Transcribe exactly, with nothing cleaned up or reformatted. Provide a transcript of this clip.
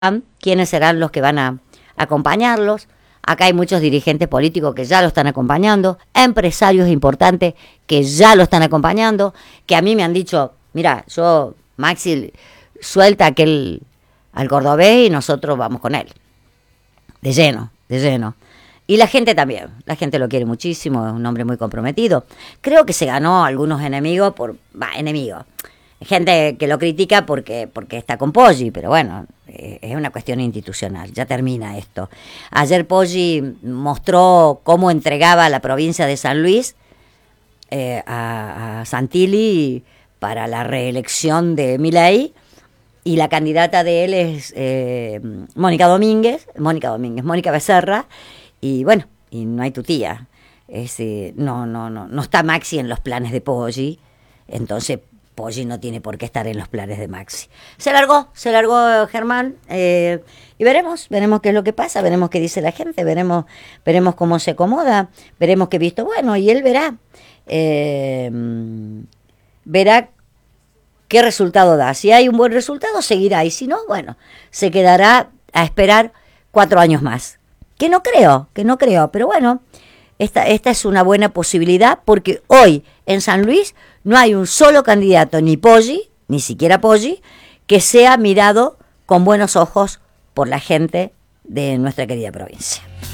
quiénes serán los que van a acompañarlos. Acá hay muchos dirigentes políticos que ya lo están acompañando, empresarios importantes que ya lo están acompañando, que a mí me han dicho, mira, yo, Maxi, suelta aquel al cordobés y nosotros vamos con él. De lleno, de lleno. Y la gente también, la gente lo quiere muchísimo, es un hombre muy comprometido. Creo que se ganó algunos enemigos por, va, enemigos. Gente que lo critica porque, porque está con Poggi, pero bueno, eh, es una cuestión institucional, ya termina esto. Ayer Poggi mostró cómo entregaba la provincia de San Luis eh, a, a Santilli para la reelección de Milei, y la candidata de él es eh, Mónica Domínguez, Mónica Domínguez, Mónica Becerra, y bueno, y no hay tu tía. Es, eh, no, no, no, no está Maxi en los planes de Poggi, entonces Poggi no tiene por qué estar en los planes de Maxi. Se largó, se largó Germán, eh, y veremos, veremos qué es lo que pasa, veremos qué dice la gente, veremos, veremos cómo se acomoda, veremos qué visto bueno, y él verá, eh, verá qué resultado da. Si hay un buen resultado, seguirá, y si no, bueno, se quedará a esperar cuatro años más. Que no creo, que no creo, pero bueno, esta, esta es una buena posibilidad, porque hoy en San Luis no hay un solo candidato, ni Poggi, ni siquiera Poggi, que sea mirado con buenos ojos por la gente de nuestra querida provincia.